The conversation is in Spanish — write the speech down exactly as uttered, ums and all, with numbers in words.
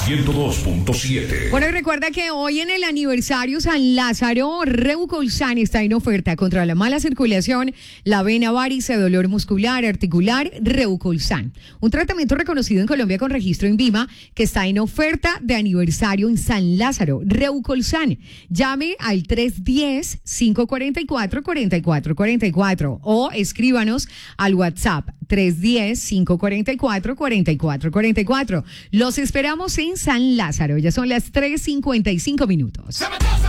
ciento dos punto siete. Bueno, y recuerda que hoy en el aniversario San Lázaro, Reucolsan está en oferta contra la mala circulación, la vena, varice, dolor muscular, articular. Reucolsan, un tratamiento reconocido en Colombia con registro en VIMA, que está en oferta de aniversario en San Lázaro. Reucolsan, llame al tres uno cero, cinco cuatro cuatro, cuatro cuatro cuatro cuatro o escríbanos al WhatsApp tres uno cero, cinco cuatro cuatro, cuatro cuatro cuatro cuatro. Los esperamos en San Lázaro. Ya son las tres cincuenta y cinco minutos.